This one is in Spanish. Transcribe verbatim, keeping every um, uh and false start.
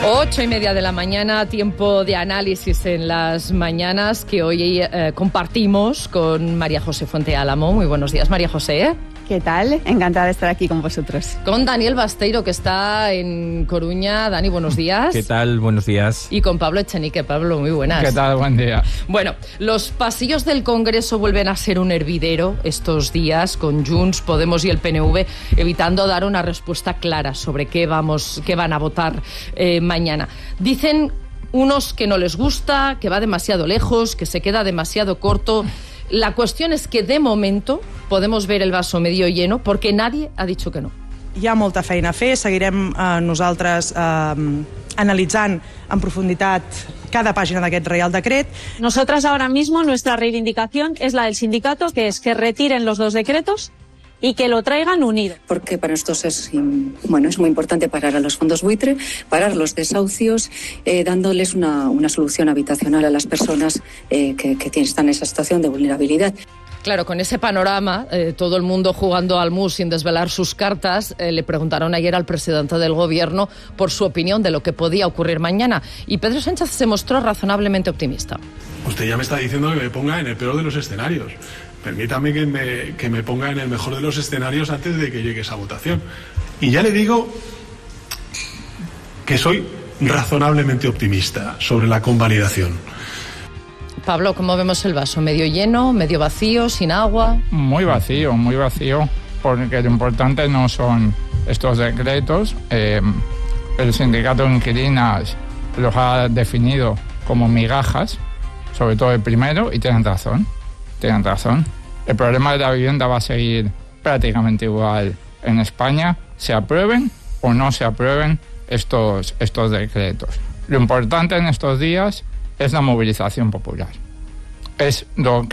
Ocho y media de la mañana, tiempo de análisis en las mañanas que hoy eh, compartimos con María José Fuente Álamo. Muy buenos días, María José. ¿Qué tal? Encantada de estar aquí con vosotros. Con Daniel Basteiro, que está en Coruña. Dani, buenos días. ¿Qué tal? Buenos días. Y con Pablo Echenique. Pablo, muy buenas. ¿Qué tal? Buen día. Bueno, los pasillos del Congreso vuelven a ser un hervidero estos días, con Junts, Podemos y el P N V, evitando dar una respuesta clara sobre qué, vamos, qué van a votar eh, mañana. Dicen unos que no les gusta, que va demasiado lejos, que se queda demasiado corto. La cuestión és que, de momento, podemos ver el vaso medio lleno porque nadie ha dicho que no. Hi ha molta feina a fer, seguirem eh, nosaltres eh, analitzant en profunditat cada pàgina d'aquest Reial Decret. Nosotras ahora mismo nuestra reivindicación es la del sindicato, que es que retiren los dos decretos y que lo traigan unido. Porque para nosotros es, bueno, es muy importante parar a los fondos buitre, parar los desahucios, eh, dándoles una, una solución habitacional a las personas eh, que, que están en esa situación de vulnerabilidad. Claro, con ese panorama, eh, todo el mundo jugando al mus sin desvelar sus cartas, eh, le preguntaron ayer al presidente del gobierno por su opinión de lo que podía ocurrir mañana. Y Pedro Sánchez se mostró razonablemente optimista. Usted ya me está diciendo que me ponga en el peor de los escenarios. Permítame que me, que me ponga en el mejor de los escenarios antes de que llegue esa votación. Y ya le digo que soy razonablemente optimista sobre la convalidación. Pablo, ¿cómo vemos el vaso? ¿Medio lleno, medio vacío, sin agua? Muy vacío, muy vacío, porque lo importante no son estos decretos. Eh, el sindicato de inquilinas los ha definido como migajas, sobre todo el primero, y tienen razón. Tienen razón. El problema de la vivienda va a seguir prácticamente igual en España, se aprueben o no se aprueben estos, estos decretos. Lo importante en estos días es la movilización popular. Es lo